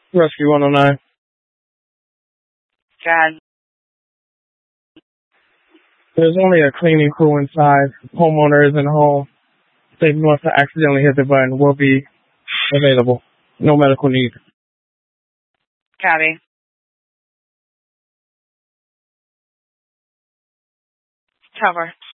Rescue 109. God. There's only a cleaning crew inside. Homeowner isn't home. If they must have accidentally hit the button, will be available. No medical need. Copy. Cover.